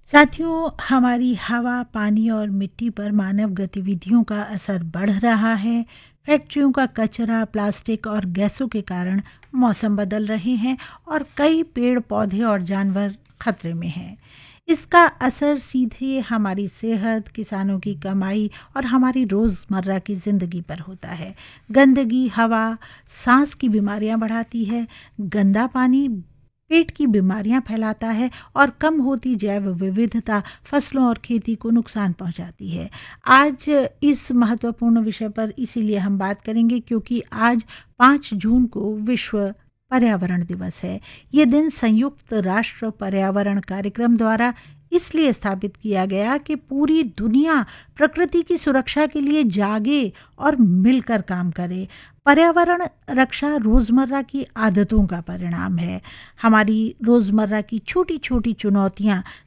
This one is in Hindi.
साथियों, हमारी हवा, पानी और मिट्टी पर मानव गतिविधियों का असर बढ़ रहा है। फैक्ट्रियों का कचरा, प्लास्टिक और गैसों के कारण मौसम बदल रहे हैं और कई पेड़ पौधे और जानवर खतरे में हैं। इसका असर सीधे हमारी सेहत, किसानों की कमाई और हमारी रोज़मर्रा की ज़िंदगी पर होता है। गंदगी हवा, सांस की बीमारियां बढ़ाती है। गंदा पानी पेट की बीमारियां फैलाता है और कम होती जैव विविधता फसलों और खेती को नुकसान पहुंचाती है। आज इस महत्वपूर्ण विषय पर इसीलिए हम बात करेंगे क्योंकि आज 5 जून को विश्व पर्यावरण दिवस है। ये दिन संयुक्त राष्ट्र पर्यावरण कार्यक्रम द्वारा इसलिए स्थापित किया गया कि पूरी दुनिया प्रकृति की सुरक्षा के लिए जागे और मिलकर काम करे। पर्यावरण रक्षा रोजमर्रा की आदतों का परिणाम है। हमारी रोजमर्रा की छोटी छोटी चुनौतियां